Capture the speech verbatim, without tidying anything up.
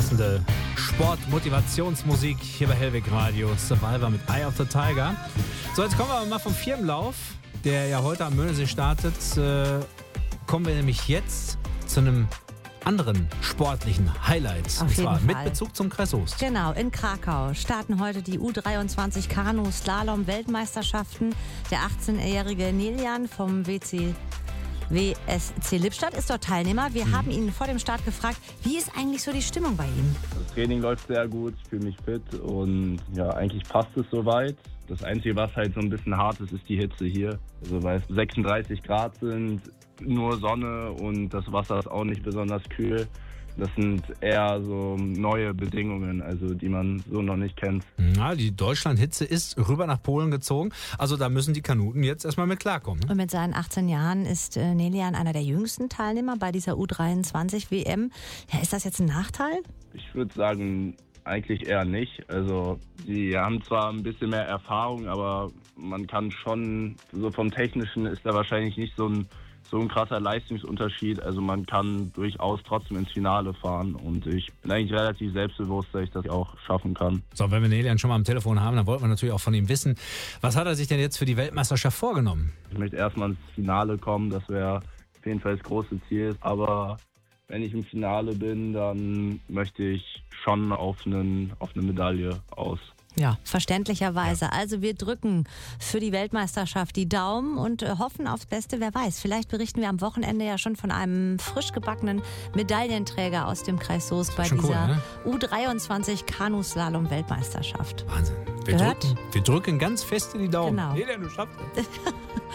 passende Sport-Motivationsmusik hier bei Hellweg Radio. Survivor mit Eye of the Tiger. So, jetzt kommen wir mal vom Firmenlauf, der ja heute am Möhnesee startet. Äh, kommen wir nämlich jetzt zu einem anderen sportlichen Highlight. Auf und zwar jeden mit Fall. Bezug zum Kreis Soest. Genau, in Krakau starten heute die U dreiundzwanzig Kanu-Slalom-Weltmeisterschaften. Der achtzehnjährige Nelian vom W C W S C Lippstadt ist dort Teilnehmer. Wir Mhm. haben ihn vor dem Start gefragt, wie ist eigentlich so die Stimmung bei ihm? Das Training läuft sehr gut, ich fühle mich fit und ja, eigentlich passt es soweit. Das Einzige, was halt so ein bisschen hart ist, ist die Hitze hier. Also weil es sechsunddreißig Grad sind, nur Sonne und das Wasser ist auch nicht besonders kühl. Das sind eher so neue Bedingungen, also die man so noch nicht kennt. Ja, die Deutschland-Hitze ist rüber nach Polen gezogen. Also da müssen die Kanuten jetzt erstmal mit klarkommen. Ne? Und mit seinen achtzehn Jahren ist äh, Nelian einer der jüngsten Teilnehmer bei dieser U dreiundzwanzig W M. Ja, ist das jetzt ein Nachteil? Ich würde sagen, eigentlich eher nicht. Also die haben zwar ein bisschen mehr Erfahrung, aber man kann schon, so vom Technischen ist da wahrscheinlich nicht so ein so ein krasser Leistungsunterschied. Also man kann durchaus trotzdem ins Finale fahren und ich bin eigentlich relativ selbstbewusst, dass ich das auch schaffen kann. So, wenn wir Nelian schon mal am Telefon haben, dann wollten wir natürlich auch von ihm wissen, was hat er sich denn jetzt für die Weltmeisterschaft vorgenommen? Ich möchte erstmal ins Finale kommen, das wäre auf jeden Fall das große Ziel. Aber wenn ich im Finale bin, dann möchte ich schon auf, einen, auf eine Medaille aus. Ja, verständlicherweise. Ja. Also wir drücken für die Weltmeisterschaft die Daumen und äh, hoffen aufs Beste. Wer weiß, vielleicht berichten wir am Wochenende ja schon von einem frisch gebackenen Medaillenträger aus dem Kreis Soest bei dieser cool, ne? U dreiundzwanzig Kanu-Slalom-Weltmeisterschaft. Wahnsinn. Wir Gehört? drücken, wir drücken ganz fest in die Daumen. Genau. Nelian, du schaffst es.